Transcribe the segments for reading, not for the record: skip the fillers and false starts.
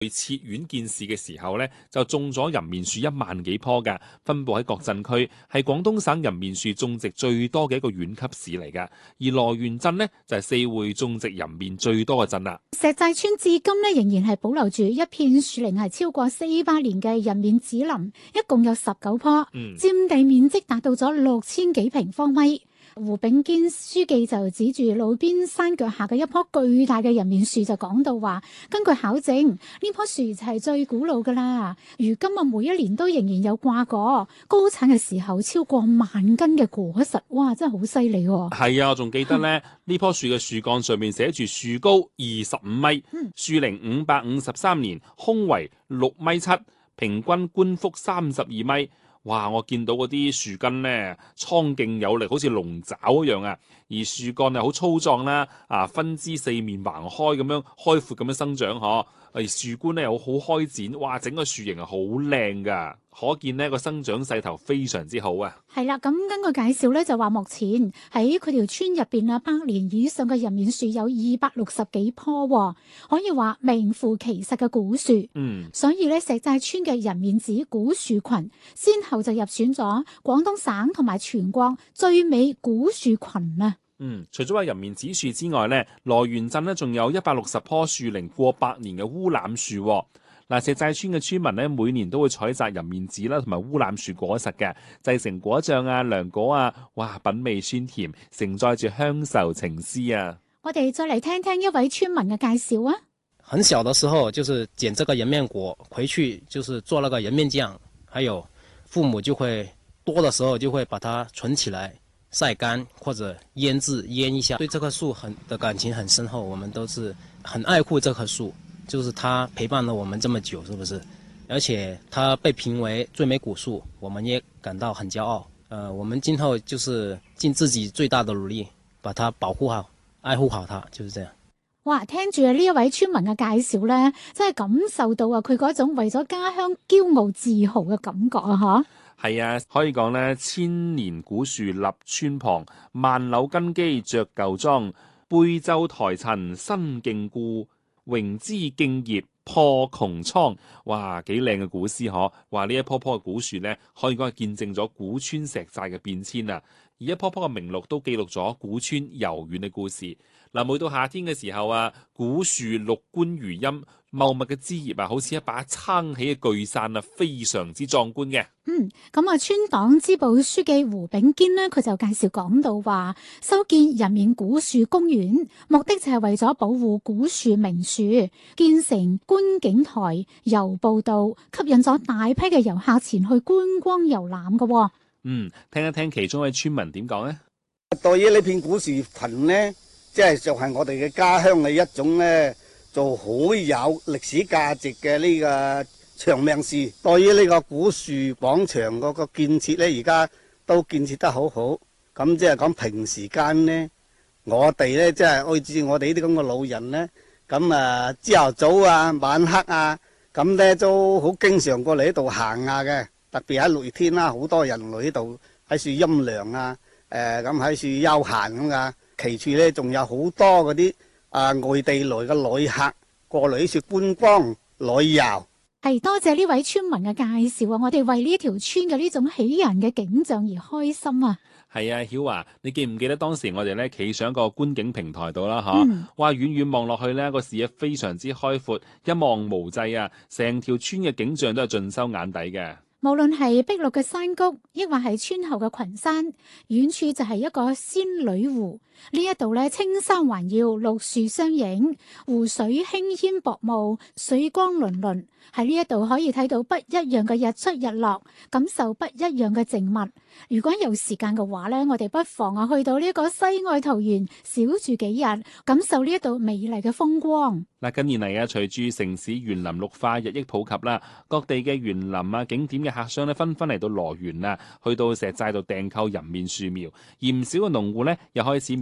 去設院建市嘅時候咧，就種咗人面樹1萬幾棵㗎，分佈喺各鎮區，係廣東省人面樹種植最多嘅一個縣級市嚟㗎。而羅源鎮呢，就係4會種植人面最多嘅鎮啦。 石寨村至今呢，仍然係保留住一片樹齡係超過400年嘅人面紫林，一共有19棵，佔地面積達到咗6000幾平方米。胡炳堅書記就指住路邊山腳下嘅一棵巨大嘅人面樹就講到話，根據考證，呢棵樹就係最古老噶啦。如今每一年都仍然有掛果，高產嘅時候超過10000斤嘅果實，哇，真係好犀利喎！ 係啊，我仲記得咧，呢棵樹嘅樹幹上面寫住樹高25米，樹齡553年，胸圍6.7米，平均冠幅32米。哇！我見到嗰啲樹根咧，蒼勁有力，好似龍爪一樣啊！而樹幹又好粗壯啦，分枝四面橫開咁樣開闊咁樣生長，而樹冠咧又好開展，哇！整個樹形係好靚噶，可見呢個生長勢頭非常之好啊！ 係啦，咁根據介紹咧，就話目前喺佢條村入邊100年以上嘅人面樹有260幾棵，可以話名副其實嘅古樹。所以咧，石寨村嘅人面子古樹群，先後就入選咗廣東省同埋全國最美古樹群啊！ 除咗話人面子樹之外咧，羅源鎮呢仲有160棵樹齡過百年嘅烏欖樹。嗱，石寨村嘅村民咧，每年都會採摘人面子啦，同埋烏欖樹果實嘅，製成果醬啊、涼果啊，哇，品味鮮甜，承載住鄉愁情思啊！ 我哋再嚟聽聽一位村民嘅介紹啊。 很小的時候就是撿這個人面果回去，就是做那個人面醬，還有父母就會多的時候就會把它存起來曬乾或者醃製醃一下。對這棵樹的感情很深厚，我們都是很愛護這棵樹，就是它陪伴了我們這麼久，是不是？而且它被評為最美古樹，我們也感到很驕傲。我們今後就是盡自己最大的努力，把它保護好、愛護好它，就是這樣。 哇！聽住呢一位村民嘅介紹咧，真係感受到佢嗰種為咗家鄉驕傲自豪嘅感覺啊！ 係啊，可以講咧，千年古樹立村旁，萬柳根基着舊莊，背奏台陳新勁故，榮枝勁葉破穹蒼。哇，幾靚嘅古詩嗬！話呢一棵棵嘅古樹咧，可以講係見證咗古村石寨嘅變遷啊！而一棵棵嘅名錄都記錄咗古村悠遠嘅故事。嗱，每到夏天嘅時候啊，古樹綠冠如茵，茂密嘅枝葉啊，好似一把撐起嘅巨傘啊，非常之壯觀嘅。 咁村黨支部書記胡炳堅呢，佢就介紹講到話，修建人面古樹公園，目的就係為咗保護古樹名樹，建成觀景台、遊步道，吸引咗大批嘅遊客前去觀光遊覽嘅。 聽一聽其中一位村民點講呢？ 對於呢片古樹群呢，即係就係我哋嘅家鄉嘅一種呢，就好有歷史價值嘅呢個長命樹。對於呢個古樹廣場嗰個建設呢，而家都建設得好好。咁即係講平時間呢，我哋呢，即係好似我哋呢啲咁嘅老人呢，咁朝頭早啊、晚黑啊，咁呢都好經常過嚟呢度行下嘅。特別喺六月天啦，好多人嚟呢度喺樹陰涼啊，咁喺樹休閒咁噶。其處呢，仲有好多嗰啲外地來嘅旅客過嚟呢處觀光旅遊。 係多謝呢位村民嘅介紹啊！我哋為呢條村嘅呢種喜人嘅景象而開心啊！ 係啊，曉華，你記唔記得當時我哋咧企上個觀景平台度啦？哇，遠遠望落去呢個視野非常之開闊，一望無際啊！成條村嘅景象都係盡收眼底嘅。 無論係碧綠嘅山谷，抑或係村後嘅群山，遠處就係一個仙女湖。呢一度咧，青山環繞，綠樹相映，湖水輕煙薄霧，水光粼粼。喺呢一度可以睇到不一樣嘅日出日落，感受不一樣嘅靜物。如果有時間嘅話咧，我哋不妨去到呢個世外桃源小住幾日，感受呢一度美麗嘅風光。 嗱，近年嚟啊，隨住城市園林綠化日益普及啦，各地嘅園林啊、景點嘅客商咧，紛紛嚟到羅源啊，去到石寨度訂購人面樹苗，而唔少嘅農戶咧，又開始苗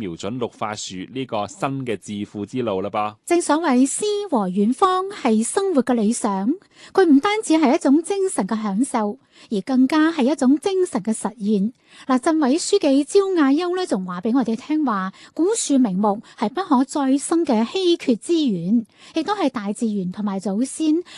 瞄準綠化樹呢個新嘅致富之路啦噃。 正所謂詩和遠方係生活嘅理想，佢唔單止係一種精神嘅享受，而更加係一種精神嘅實現。嗱，鎮委書記焦亞優咧，仲話俾我哋聽話，古樹名木係不可再生嘅稀缺資源，亦都係大自然同埋祖先